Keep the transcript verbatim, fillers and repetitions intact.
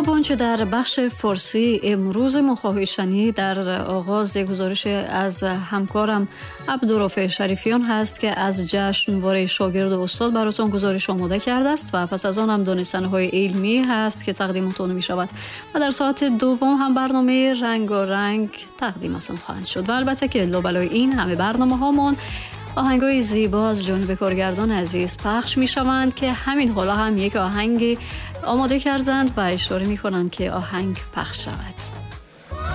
خب آنچه در بخش فارسی امروز ما خواهید شنید در آغاز گزارش از همکارم عبدالرافع شریفیان هست که از جشنواره شاگرد و استاد براتون گزارش آماده کرده است و پس از آن هم دانستن‌های علمی هست که تقدیمتون می شود و در ساعت دوم هم برنامه رنگ و رنگ تقدیمتون خواهند شد و البته که لابلای این همه برنامه هامون آهنگای زیبا از جانب کارگردان عزیز پخش می شوند که همین حالا هم یک آهنگی آماده کردند و اشاره می کنند که آهنگ پخش شود.